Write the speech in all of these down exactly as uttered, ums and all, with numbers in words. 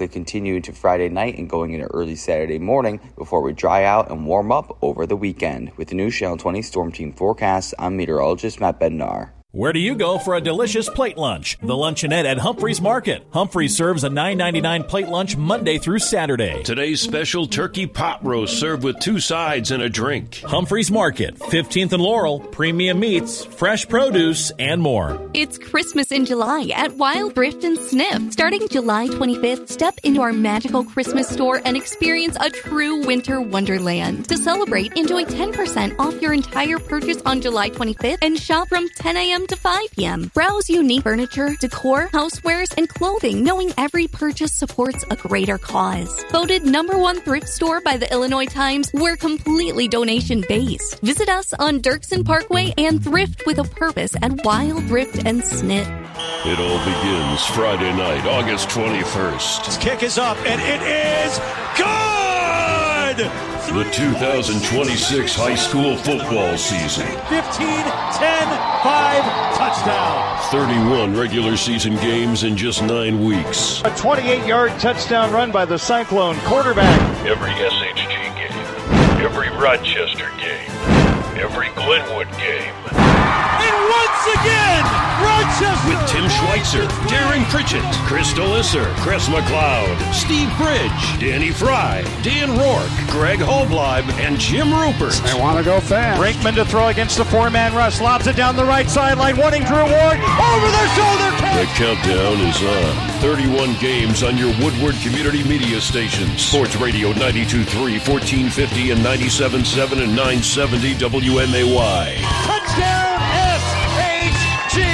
likely continue into Friday night and going into early Saturday morning before we dry out and warm up over the weekend. With the new Channel twenty Storm Team forecast, I'm meteorologist Matt Bednar. Where do you go for a delicious plate lunch? The Luncheonette at Humphreys Market. Humphreys serves a nine ninety-nine plate lunch Monday through Saturday. Today's special turkey pot roast served with two sides and a drink. Humphreys Market, fifteenth and Laurel, premium meats, fresh produce, and more. It's Christmas in July at Wild Thrift and Sniff. Starting July twenty-fifth, step into our magical Christmas store and experience a true winter wonderland. To celebrate, enjoy ten percent off your entire purchase on July twenty-fifth and shop from ten a.m. to five p.m. Browse unique furniture, decor, housewares, and clothing, knowing every purchase supports a greater cause. Voted number one thrift store by the Illinois Times, we're completely donation-based. Visit us on Dirksen Parkway and thrift with a purpose at Wild Thrift and Snit. It all begins Friday night, August twenty-first. This kick is up, and it is good! The two thousand twenty-six high school football season. fifteen, ten, five, touchdown. thirty-one regular season games in just nine weeks. A twenty-eight-yard touchdown run by the Cyclone quarterback. Every S H G game, every Rochester game, every Glenwood game. And once again, Rochester! With Tim Schweitzer, Darren Pritchett, Chris DeLisser, Chris McLeod, Steve Bridge, Danny Fry, Dan Rourke, Greg Holbleib, and Jim Rupert. They want to go fast. Brinkman to throw against the four-man rush. Lobs it down the right sideline, wanting Drew Ward. Over their shoulder catch! The countdown is on. thirty-one games on your Woodward Community Media stations. Sports Radio ninety-two point three, fourteen fifty, and ninety-seven point seven and nine seventy W M A Y. Touchdown S H G!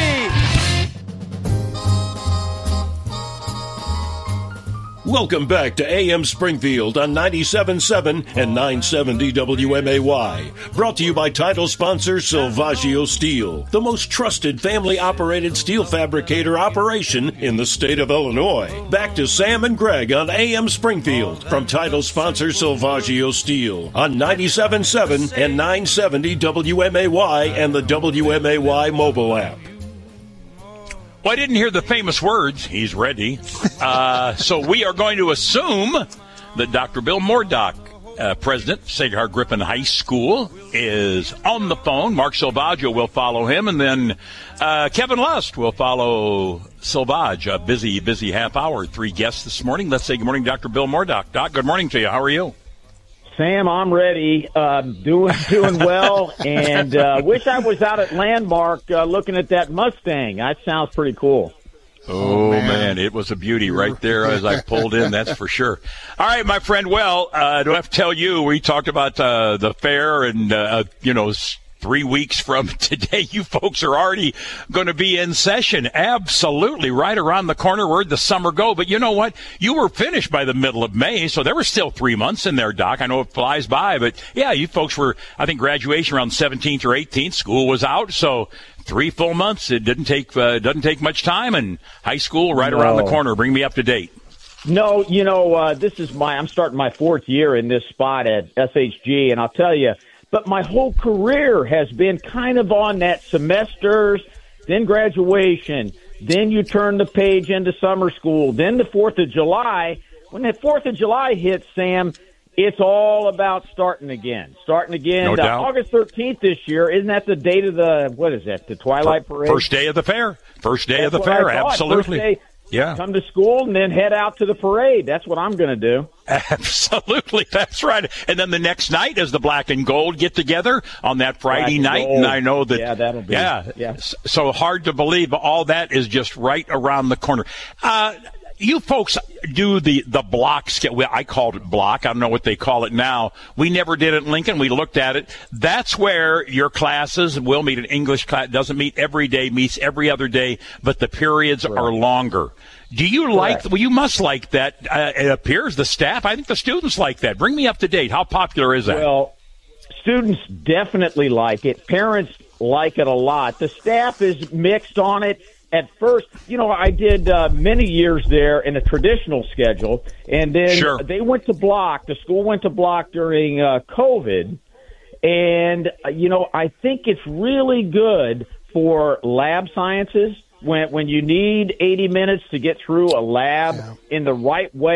Welcome back to A M Springfield on ninety-seven point seven and nine seventy W M A Y. Brought to you by title sponsor Silvaggio Steel, the most trusted family-operated steel fabricator operation in the state of Illinois. Back to Sam and Greg on A M Springfield from title sponsor Silvaggio Steel on ninety-seven point seven and nine seventy W M A Y and the W M A Y mobile app. Well, I didn't hear the famous words, he's ready. Uh, so we are going to assume that Doctor Bill Mordock, uh, president of Sacred Heart Griffin High School, is on the phone. Mark Silvaggio will follow him, and then uh, Kevin Lust will follow Silvage. A busy, busy half hour. Three guests this morning. Let's say good morning, Doctor Bill Mordock. Doc, good morning to you. How are you? Sam, I'm ready, uh, doing doing well, and uh, wish I was out at Landmark uh, looking at that Mustang. That sounds pretty cool. Oh, man. man, it was a beauty right there as I pulled in, that's for sure. All right, my friend, well, uh, do I have to tell you, we talked about uh, the fair and, uh, you know, three weeks from today, you folks are already going to be in session. Absolutely, right around the corner. Where'd the summer go? But you know what? You were finished by the middle of May, so there were still three months in there, Doc. I know it flies by, but yeah, you folks were, I think, graduation around seventeenth or eighteenth. School was out, so three full months. It didn't take uh, doesn't take much time, and high school right no. around the corner. Bring me up to date. No, you know, uh, this is my, I'm starting my fourth year in this spot at S H G, and I'll tell you, but my whole career has been kind of on that semesters, then graduation, then you turn the page into summer school, then the fourth of July. When the fourth of July hits, Sam, it's all about starting again. Starting again. No uh, doubt. August thirteenth this year, isn't that the date of the, what is that, the Twilight Parade? First day of the fair. First day That's of the what fair, I thought. absolutely. First day, yeah. Come to school and then head out to the parade. That's what I'm going to do. Absolutely, that's right. And then the next night is the Black and Gold get together on that Friday Black night, and, and I know that. Yeah, that'll be. Yeah, yeah. So hard to believe all that is just right around the corner. Uh, you folks do the the block schedule. I called it block. I don't know what they call it now. We never did it in Lincoln. We looked at it. That's where your classes will meet. An English class doesn't meet every day, meets every other day, but the periods Correct. are longer. Do you like, well, you must like that. Uh, it appears the staff, I think the students like that. Bring me up to date. How popular is that? Well, students definitely like it. Parents like it a lot. The staff is mixed on it. At first, you know, I did uh, many years there in a traditional schedule, and then sure. they went to block. The school went to block during uh, COVID, and, uh, you know, I think it's really good for lab sciences. When when you need eighty minutes to get through a lab yeah. in the right way.